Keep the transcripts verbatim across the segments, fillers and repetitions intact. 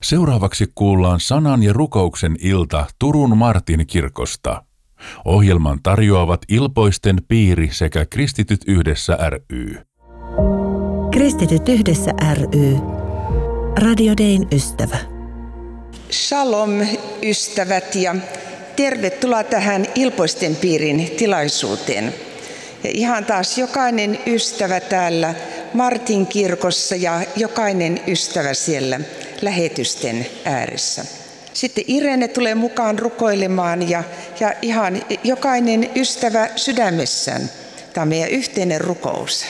Seuraavaksi kuullaan sanan ja rukouksen ilta Turun Martin kirkosta. Ohjelman tarjoavat Ilpoisten piiri sekä Kristityt yhdessä ry. Kristityt yhdessä ry. Radio Dayn ystävä. Shalom ystävät ja tervetuloa tähän Ilpoisten piirin tilaisuuteen. Ja ihan taas jokainen ystävä täällä Martin kirkossa ja jokainen ystävä siellä lähetysten ääressä. Sitten Irene tulee mukaan rukoilemaan ja, ja ihan jokainen ystävä sydämessään. Tämä on meidän yhteinen rukous.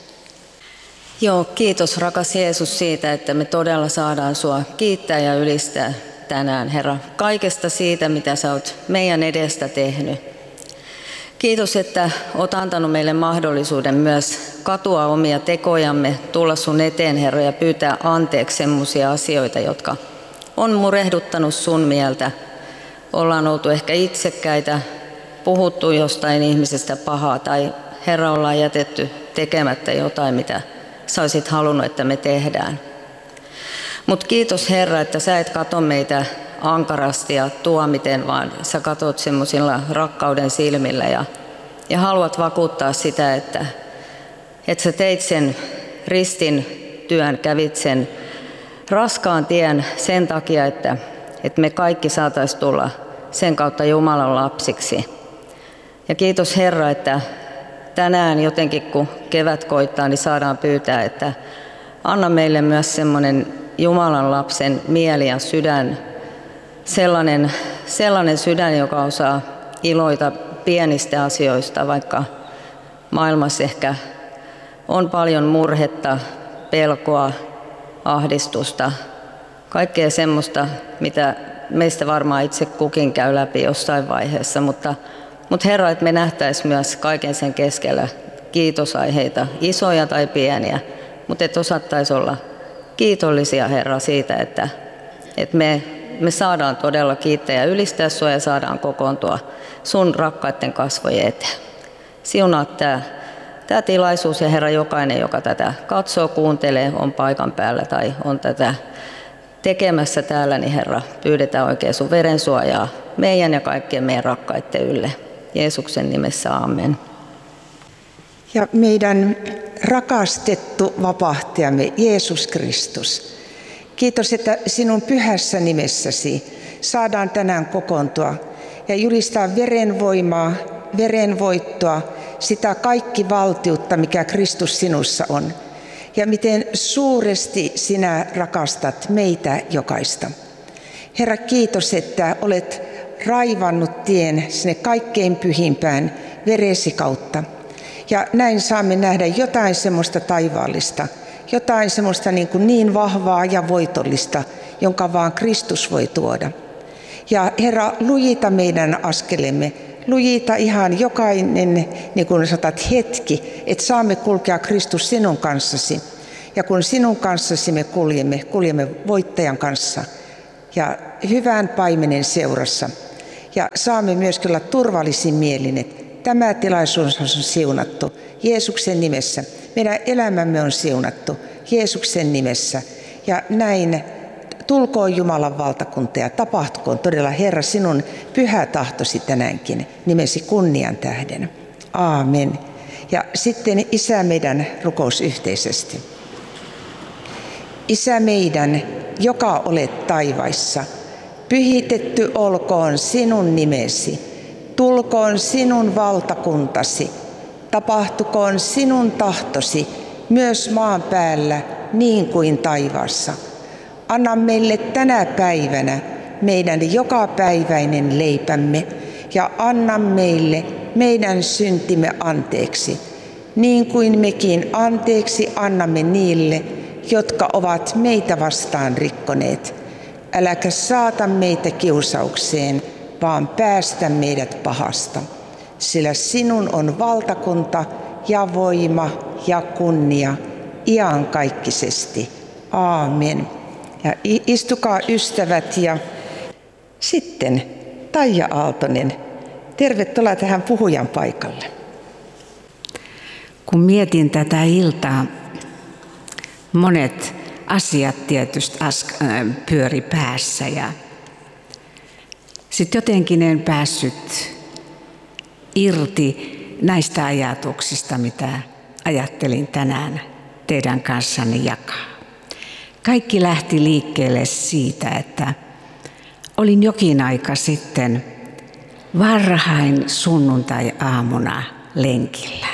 Joo, kiitos rakas Jeesus siitä, että me todella saadaan sua kiittää ja ylistää tänään, Herra, kaikesta siitä, mitä sä oot meidän edestä tehnyt. Kiitos, että oot antanut meille mahdollisuuden myös katua omia tekojamme, tulla sun eteen, Herra, ja pyytää anteeksi semmoisia asioita, jotka on murehduttanut sun mieltä. Ollaan oltu ehkä itsekkäitä, puhuttu jostain ihmisestä pahaa tai Herra, ollaan jätetty tekemättä jotain, mitä sä olisit halunnut, että me tehdään. Mutta kiitos Herra, että sä et kato meitä ankarasti ja tuomiten, vaan sä katot semmoisilla rakkauden silmillä ja, ja haluat vakuuttaa sitä, että, että sä teit sen ristin työn, kävit sen raskaan tien sen takia, että, että me kaikki saataisiin tulla sen kautta Jumalan lapsiksi. Ja kiitos Herra, että tänään jotenkin kun kevät koittaa, niin saadaan pyytää, että anna meille myös semmoinen Jumalan lapsen mieli ja sydän, sellainen, sellainen sydän, joka osaa iloita pienistä asioista, vaikka maailmassa ehkä on paljon murhetta, pelkoa, ahdistusta, kaikkea semmoista, mitä meistä varmaan itse kukin käy läpi jossain vaiheessa, mutta, mutta Herra, että me nähtäisiin myös kaiken sen keskellä kiitosaiheita, isoja tai pieniä, mutta että osattaisiin olla kiitollisia, Herra, siitä, että, että me, me saadaan todella kiittää ja ylistää sua ja saadaan kokoontua sun rakkaiden kasvojen eteen. Siunaa tämä, tämä tilaisuus ja Herra, jokainen, joka tätä katsoo, kuuntelee, on paikan päällä tai on tätä tekemässä täällä, niin Herra, pyydetään oikein sun verensuojaa meidän ja kaikkien meidän rakkaiden ylle. Jeesuksen nimessä, amen. Ja meidän rakastettu vapahtajamme Jeesus Kristus, kiitos, että sinun pyhässä nimessäsi saadaan tänään kokoontua ja julistaa verenvoimaa, verenvoittoa, sitä kaikki valtiutta, mikä Kristus sinussa on. Ja miten suuresti sinä rakastat meitä jokaista. Herra, kiitos, että olet raivannut tien sinne kaikkein pyhimpään veresi kautta. Ja näin saamme nähdä jotain semmoista taivaallista, jotain semmoista niin, kuin niin vahvaa ja voitollista, jonka vaan Kristus voi tuoda. Ja Herra, lujita meidän askelemme, lujita ihan jokainen, niin kuin sanotaan, hetki, että saamme kulkea Kristus sinun kanssasi. Ja kun sinun kanssasi me kuljemme, kuljemme voittajan kanssa ja hyvän paimenen seurassa. Ja saamme myös olla turvallisin mielin, että tämä tilaisuus on siunattu Jeesuksen nimessä. Meidän elämämme on siunattu Jeesuksen nimessä. Ja näin tulkoon Jumalan valtakunta ja tapahtukoon todella, Herra, sinun pyhä tahtosi tänäänkin nimesi kunnian tähden. Aamen. Ja sitten Isä meidän rukous yhteisesti. Isä meidän, joka olet taivaissa, pyhitetty olkoon sinun nimesi. Tulkoon sinun valtakuntasi, tapahtukoon sinun tahtosi myös maan päällä niin kuin taivaassa. Anna meille tänä päivänä meidän jokapäiväinen leipämme ja anna meille meidän syntimme anteeksi, niin kuin mekin anteeksi annamme niille, jotka ovat meitä vastaan rikkoneet. Äläkä saata meitä kiusaukseen, vaan päästä meidät pahasta. Sillä sinun on valtakunta ja voima ja kunnia iankaikkisesti. Aamen. Ja istukaa ystävät ja sitten Taija Aaltonen, tervetuloa tähän puhujan paikalle. Kun mietin tätä iltaa, monet asiat tietysti pyöri päässä ja sitten jotenkin en päässyt irti näistä ajatuksista, mitä ajattelin tänään teidän kanssanne jakaa. Kaikki lähti liikkeelle siitä, että olin jokin aika sitten varhain sunnuntai-aamuna lenkillä.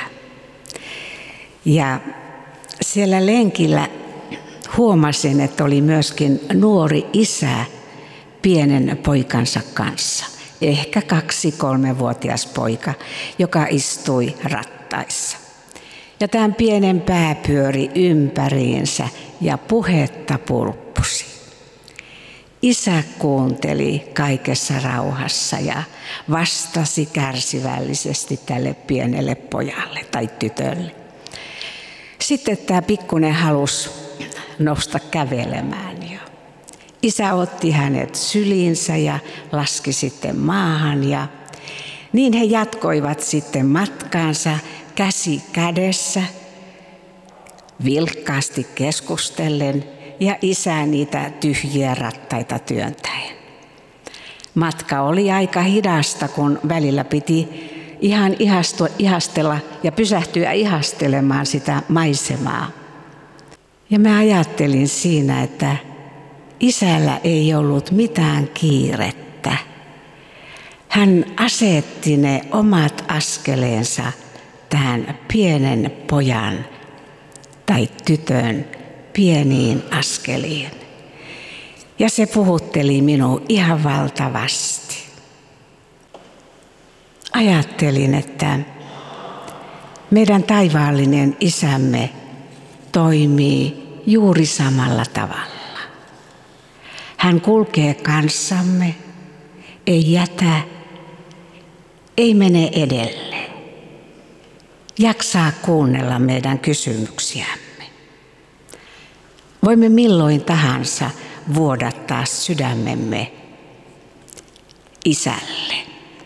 Ja siellä lenkillä huomasin, että oli myöskin nuori isä pienen poikansa kanssa. Ehkä kaksi-kolmevuotias poika, joka istui rattaissa. Ja tämän pienen pää pyöri ympäriinsä ja puhetta pulppusi. Isä kuunteli kaikessa rauhassa ja vastasi kärsivällisesti tälle pienelle pojalle tai tytölle. Sitten tämä pikkunen halusi nousta kävelemään. Ja isä otti hänet syliinsä ja laski sitten maahan. Ja niin he jatkoivat sitten matkaansa käsi kädessä, vilkkaasti keskustellen ja isä niitä tyhjiä rattaita työntäen. Matka oli aika hidasta, kun välillä piti ihan ihastua, ihastella ja pysähtyä ihastelemaan sitä maisemaa. Ja mä ajattelin siinä, että isällä ei ollut mitään kiirettä. Hän asetti ne omat askeleensa tähän pienen pojan tai tytön pieniin askeliin. Ja se puhutteli minua ihan valtavasti. Ajattelin, että meidän taivaallinen isämme toimii juuri samalla tavalla. Hän kulkee kanssamme, ei jätä, ei mene edelle. Jaksaa kuunnella meidän kysymyksiämme. Voimme milloin tahansa vuodattaa sydämemme isälle.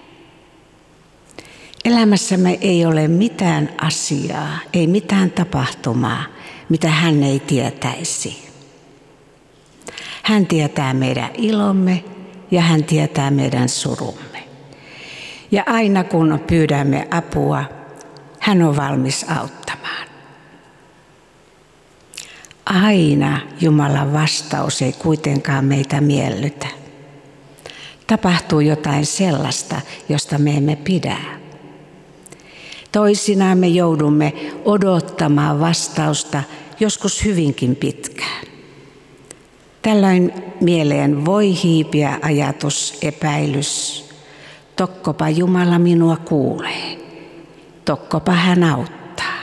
Elämässämme ei ole mitään asiaa, ei mitään tapahtumaa, mitä hän ei tietäisi. Hän tietää meidän ilomme ja hän tietää meidän surumme. Ja aina kun pyydämme apua, hän on valmis auttamaan. Aina Jumalan vastaus ei kuitenkaan meitä miellytä. Tapahtuu jotain sellaista, josta me emme pidä. Toisinaan me joudumme odottamaan vastausta joskus hyvinkin pitkään. Tällöin mieleen voi hiipiä ajatus, epäilys. Tokkopa Jumala minua kuulee. Tokkopa hän auttaa.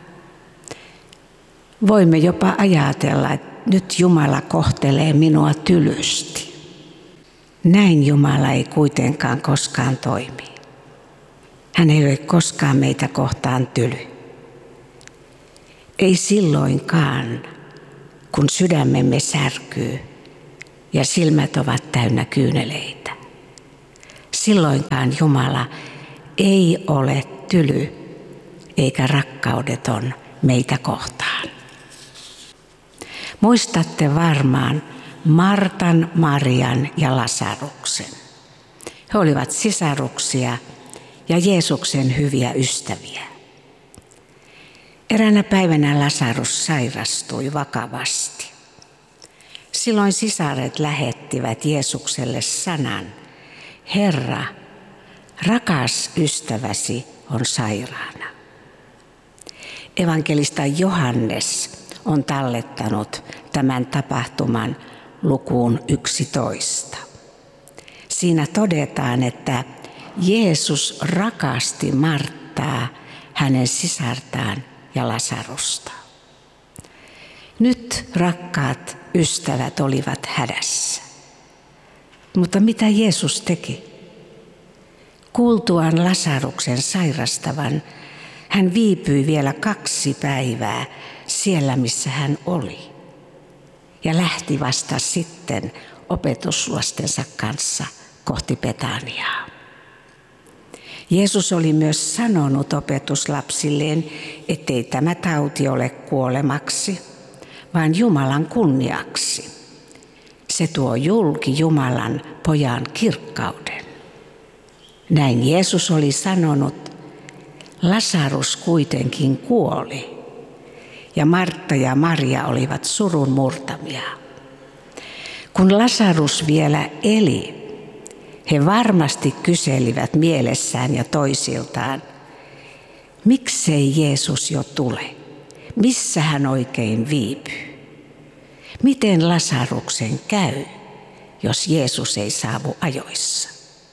Voimme jopa ajatella, että nyt Jumala kohtelee minua tylysti. Näin Jumala ei kuitenkaan koskaan toimi. Hän ei ole koskaan meitä kohtaan tyly. Ei silloinkaan, kun sydämemme särkyy ja silmät ovat täynnä kyyneleitä. Silloinkaan Jumala ei ole tyly eikä rakkaudeton meitä kohtaan. Muistatte varmaan Martan, Marian ja Lasaruksen. He olivat sisaruksia ja Jeesuksen hyviä ystäviä. Eräänä päivänä Lasarus sairastui vakavasti. Silloin sisaret lähettivät Jeesukselle sanan: Herra, rakas ystäväsi on sairaana. Evankelista Johannes on tallettanut tämän tapahtuman lukuun yksitoista. Siinä todetaan, että Jeesus rakasti Marttaa, hänen sisartaan ja Lasarusta. Nyt rakkaat ystävät olivat hädässä. Mutta mitä Jeesus teki? Kuultuaan Lasaruksen sairastavan, hän viipyi vielä kaksi päivää siellä, missä hän oli. Ja lähti vasta sitten opetuslastensa kanssa kohti Betaniaa. Jeesus oli myös sanonut opetuslapsilleen, ettei tämä tauti ole kuolemaksi, vaan Jumalan kunniaksi. Se tuo julki Jumalan pojan kirkkauden. Näin Jeesus oli sanonut, Lasarus kuitenkin kuoli, ja Martta ja Maria olivat surun murtamia. Kun Lasarus vielä eli, he varmasti kyselivät mielessään ja toisiltaan, miksei Jeesus jo tule? Missä hän oikein viipyy? Miten Lasaruksen käy, jos Jeesus ei saavu ajoissa?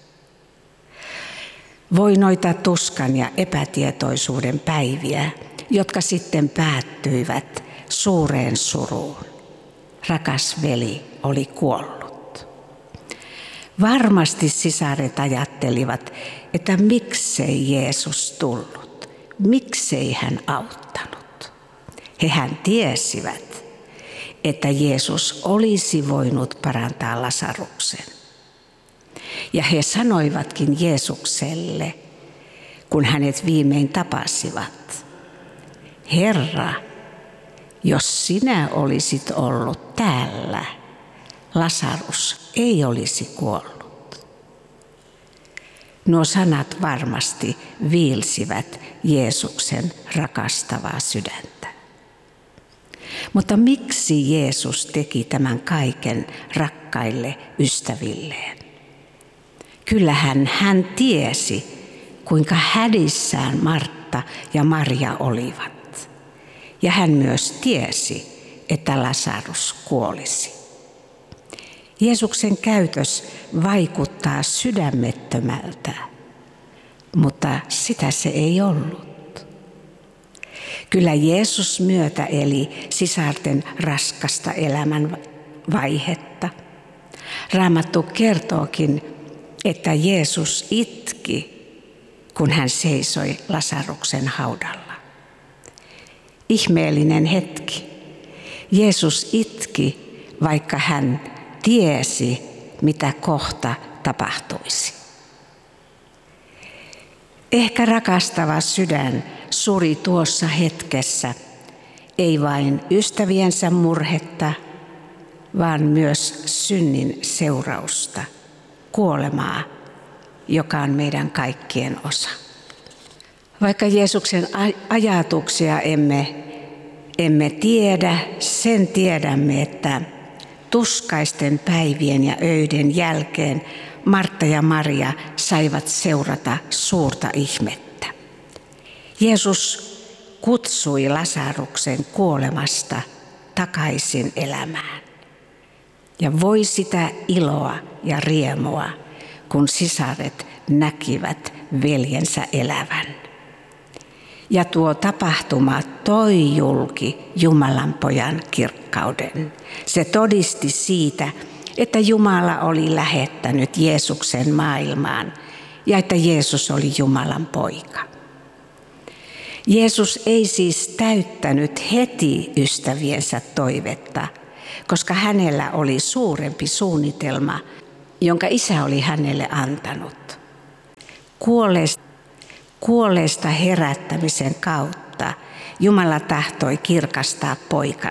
Voi noita tuskan ja epätietoisuuden päiviä, jotka sitten päättyivät suureen suruun. Rakas veli oli kuollut. Varmasti sisaret ajattelivat, että miksei Jeesus tullut, miksei hän auttanut. Hehän tiesivät, että Jeesus olisi voinut parantaa Lasaruksen. Ja he sanoivatkin Jeesukselle, kun hänet viimein tapasivat, Herra, jos sinä olisit ollut täällä, Lasarus ei olisi kuollut. Nuo sanat varmasti viilsivät Jeesuksen rakastavaa sydäntä. Mutta miksi Jeesus teki tämän kaiken rakkaille ystävilleen? Kyllähän hän tiesi, kuinka hädissään Martta ja Maria olivat. Ja hän myös tiesi, että Lasarus kuolisi. Jeesuksen käytös vaikuttaa sydämettömältä, mutta sitä se ei ollut. Kyllä Jeesus myötä eli sisarten raskasta elämän vaihetta. Raamattu kertookin, että Jeesus itki, kun hän seisoi Lasaruksen haudalla. Ihmeellinen hetki. Jeesus itki, vaikka hän tiesi, mitä kohta tapahtuisi. Ehkä rakastava sydän suri tuossa hetkessä, ei vain ystäviensä murhetta, vaan myös synnin seurausta, kuolemaa, joka on meidän kaikkien osa. Vaikka Jeesuksen ajatuksia emme, emme tiedä, sen tiedämme, että tuskaisten päivien ja öiden jälkeen Martta ja Maria saivat seurata suurta ihmettä. Jeesus kutsui Lasaruksen kuolemasta takaisin elämään. Ja voi sitä iloa ja riemua, kun sisaret näkivät veljensä elävän. Ja tuo tapahtuma toi julki Jumalan pojan kirkkauden. Se todisti siitä, että Jumala oli lähettänyt Jeesuksen maailmaan ja että Jeesus oli Jumalan poika. Jeesus ei siis täyttänyt heti ystäviensä toivetta, koska hänellä oli suurempi suunnitelma, jonka Isä oli hänelle antanut. Kuolleesta, kuolleesta herättämisen kautta Jumala tahtoi kirkastaa poikansa.